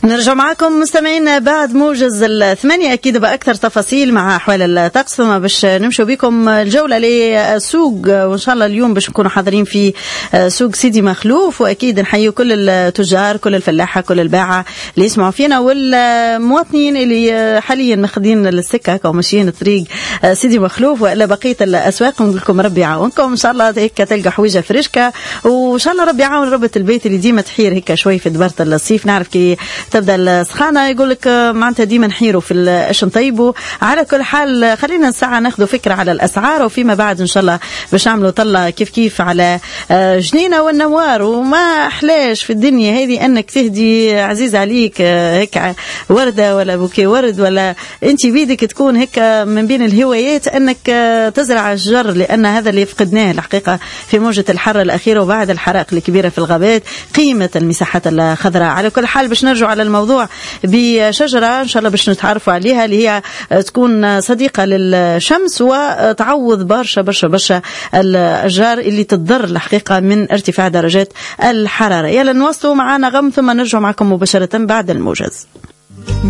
نرجع معكم مستمعين بعد موجز 8 أكيد بأكثر تفاصيل مع أحوال الطقس، ثم باش نمشوا بكم الجولة للسوق، وإن شاء الله اليوم باش نكونوا حاضرين في سوق سيدي مخلوف، وأكيد نحيي كل التجار كل الفلاحة كل الباعة اللي يسمعوا فينا، والمواطنين اللي حاليا ماخذين السكة أو ماشيين الطريق سيدي مخلوف وإلا بقية الأسواق. نقول لكم ربي يعاونكم إن شاء الله، هيك تلقى حويجة فريشكة، وإن شاء الله ربي يعاون ربة البيت اللي ديما تحير هيك شوي في دبرة الصيف. نعرف كي تبدا السخانه يقول لك معناتها ديما نحيروا في ايش نطيبوا. على كل حال خلينا ساعه ناخذ فكره على الاسعار، وفيما بعد ان شاء الله باش نعملوا طله كيف على جنينه والنوار. وما احلاش في الدنيا هذه انك تهدي عزيز عليك هيك ورده ولا بوكي ورد، ولا انت بيدك تكون هيك من بين الهوايات انك تزرع الشجر، لان هذا اللي فقدناه الحقيقه في موجه الحر الاخيره وبعد الحرائق الكبيره في الغابات، قيمه المساحات الخضراء. على كل حال باش نرجع على الموضوع بشجرة إن شاء الله باش نتعرفوا عليها، اللي هي تكون صديقة للشمس وتعوض برشا الأشجار اللي تضر الحقيقة من ارتفاع درجات الحرارة. يلا نواصلوا معنا غم ثم نرجع معكم مباشرة بعد الموجز.